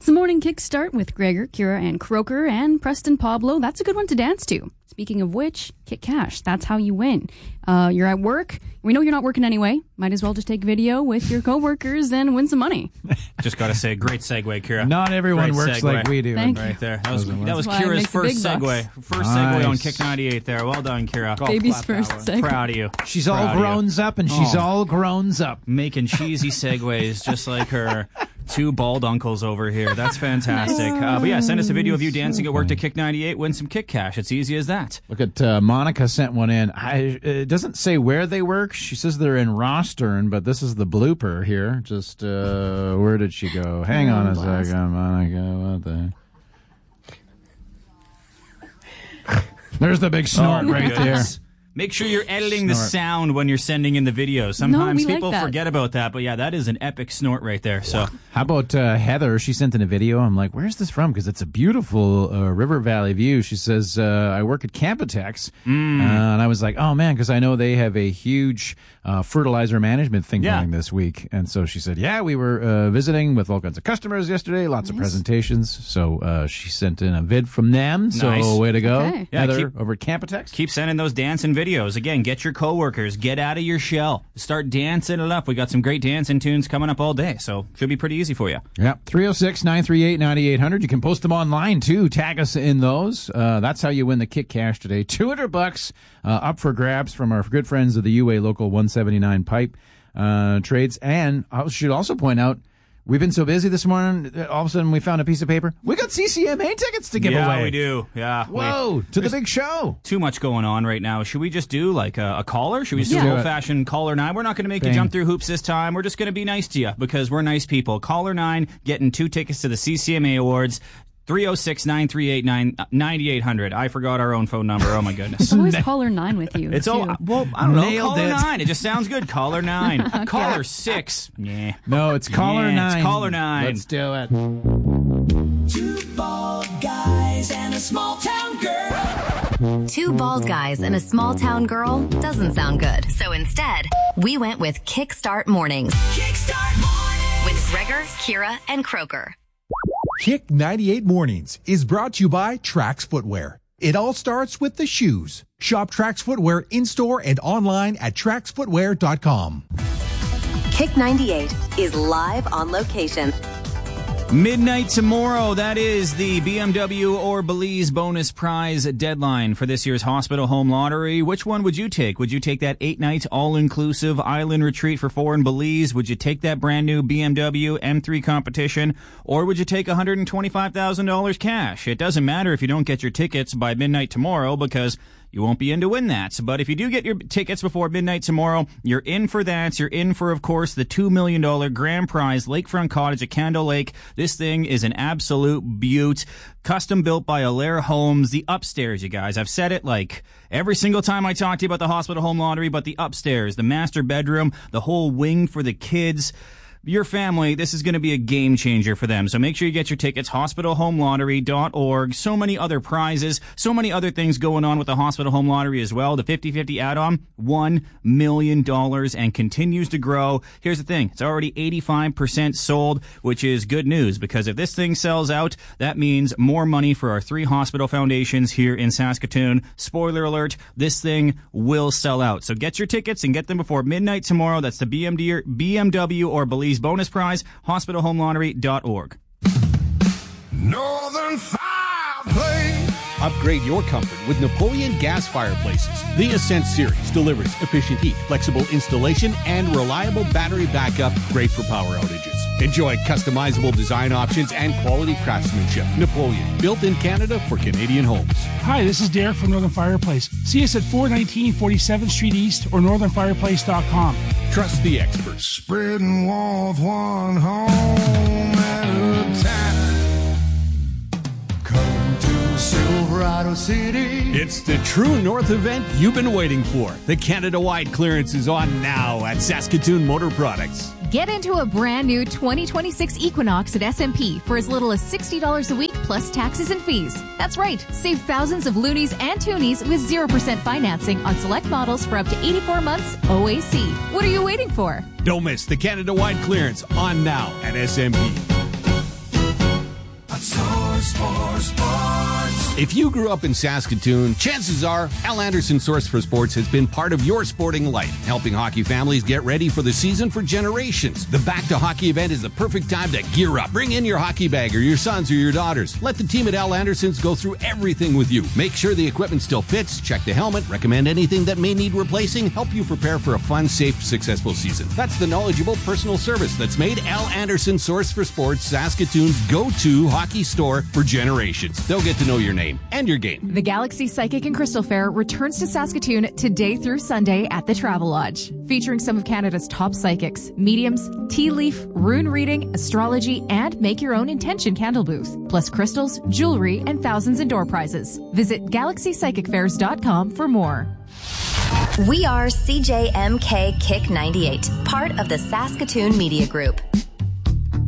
the morning kickstart with Gregor, Kira, and Croker, and Preston Pablo. That's a good one to dance to. Speaking of which, Kick Cash. That's how you win. You're at work. We know you're not working anyway. Might as well just take video with your coworkers and win some money. Just got to say, great segue, Kira. Not everyone works like we do. Thank you. Right there. That was why it Kira's makes the first big segue. bucks. First segue on Kick 98 there. Well done, Kira. Baby's first segue. Proud of you. She's all grown up, and she's all grown up. Making cheesy segues just like her two bald uncles over here. That's fantastic. But yeah, send us a video of you dancing at work to Kick 98. Win some Kick Cash. It's easy as that. Look at Monica sent one in. It doesn't say where they work. She says they're in Rostern, but this is the blooper here. Just where did she go? Hang on a second, Monica. What the? There's the big snort right there. Make sure you're editing the sound when you're sending in the video. Sometimes people forget about that, but yeah, that is an epic snort right there. So, how about Heather? She sent in a video. I'm like, where's this from? Because it's a beautiful River Valley view. She says, I work at Campotex. And I was like, oh man, because I know they have a huge fertilizer management thing going this week. And so she said, yeah, we were visiting with all kinds of customers yesterday, lots of presentations. So she sent in a vid from them. Nice. So way to go. Okay. Heather over at Campotex. Keep sending those dancing videos. Again, get your coworkers, get out of your shell, start dancing it up. We got some great dancing tunes coming up all day, so should be pretty easy for you. Yeah, 306-938-9800. You can post them online too. Tag us in those. That's how you win the Kick Cash today. $200 up for grabs from our good friends of the UA Local 179 Pipe Trades. And I should also point out, we've been so busy this morning, all of a sudden we found a piece of paper. We got CCMA tickets to give away. Yeah, we do. Yeah. Whoa, to the big show. Too much going on right now. Should we just do like a caller? Should we just do an old-fashioned caller 9? We're not going to make you jump through hoops this time. We're just going to be nice to you because we're nice people. Caller 9 getting 2 tickets to the CCMA Awards. 306-938-9800. I forgot our own phone number. Oh, my goodness. It's always caller 9 with you. It's all, well, I don't know. Caller 9. It just sounds good. Caller 9. Okay. Caller 6. Yeah. No, it's caller 9. It's caller 9. Let's do it. 2 bald guys and a small town girl. 2 bald guys and a small town girl doesn't sound good. So instead, we went with Kickstart Mornings. Kickstart Mornings. With Gregor, Kira, and Croker. Kick 98 Mornings is brought to you by Trax Footwear. It all starts with the shoes. Shop Trax Footwear in-store and online at traxfootwear.com. Kick 98 is live on location. Midnight tomorrow, that is the BMW or Belize bonus prize deadline for this year's Hospital Home Lottery. Which one would you take? Would you take that 8-night all-inclusive island retreat for 4 in Belize? Would you take that brand new BMW M3 competition? Or would you take $125,000 cash? It doesn't matter if you don't get your tickets by midnight tomorrow because you won't be in to win that. But if you do get your tickets before midnight tomorrow, you're in for that. You're in for, of course, the $2 million grand prize lakefront cottage at Candle Lake. This thing is an absolute beaut. Custom built by Allaire Homes. The upstairs, you guys. I've said it like every single time I talk to you about the Hospital Home Lottery, but the upstairs, the master bedroom, the whole wing for the kids. Your family, this is going to be a game changer for them. So make sure you get your tickets, hospitalhomelottery.org. So many other prizes, so many other things going on with the Hospital Home Lottery as well. The 50-50 add-on, $1 million and continues to grow. Here's the thing. It's already 85% sold, which is good news because if this thing sells out, that means more money for our 3 hospital foundations here in Saskatoon. Spoiler alert, this thing will sell out. So get your tickets and get them before midnight tomorrow. That's the BMW or Belize bonus prize, hospitalhomelottery.org. Northern Fireplace. Upgrade your comfort with Napoleon gas fireplaces. The Ascent series delivers efficient heat, flexible installation, and reliable battery backup, great for power outages. Enjoy customizable design options and quality craftsmanship. Napoleon, built in Canada for Canadian homes. Hi, this is Derek from Northern Fireplace. See us at 419 47th Street East or northernfireplace.com. Trust the experts. Spreading warmth one home at a time. Come to Silverado City. It's the true North event you've been waiting for. The Canada-wide clearance is on now at Saskatoon Motor Products. Get into a brand new 2026 Equinox at SMP for as little as $60 a week plus taxes and fees. That's right. Save thousands of loonies and toonies with 0% financing on select models for up to 84 months OAC. What are you waiting for? Don't miss the Canada-wide clearance on now at SMP. for Sports. If you grew up in Saskatoon, chances are Al Anderson Source for Sports has been part of your sporting life, helping hockey families get ready for the season for generations. The Back to Hockey event is the perfect time to gear up. Bring in your hockey bag or your sons or your daughters. Let the team at Al Anderson's go through everything with you. Make sure the equipment still fits, check the helmet, recommend anything that may need replacing, help you prepare for a fun, safe, successful season. That's the knowledgeable personal service that's made Al Anderson Source for Sports Saskatoon's go-to hockey store for generations. They'll get to know your name and your game. The Galaxy Psychic and Crystal Fair returns to Saskatoon today through Sunday at the Travelodge, featuring some of Canada's top psychics, mediums, tea leaf, rune reading, astrology, and make your own intention candle booth, plus crystals, jewelry, and thousands in door prizes. Visit GalaxyPsychicFairs.com for more. We are CJMK Kick 98, part of the Saskatoon Media Group.